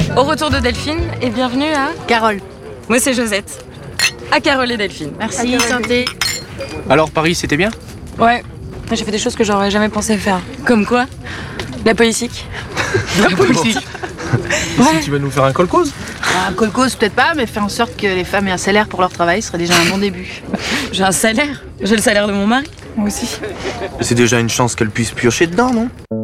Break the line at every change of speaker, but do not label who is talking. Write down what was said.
Au retour de Delphine et bienvenue à...
Carole.
Moi c'est Josette. À Carole et Delphine.
Merci, santé.
Alors Paris, c'était bien?
Ouais, j'ai fait des choses que j'aurais jamais pensé faire. Comme quoi? La politique.
La politique. Si tu vas nous faire un kolkhoz?
Un kolkhoz peut-être pas, mais faire en sorte que les femmes aient un salaire pour leur travail serait déjà un bon début.
J'ai un salaire. J'ai le salaire de mon mari. Moi aussi.
C'est déjà une chance qu'elle puisse piocher dedans, non?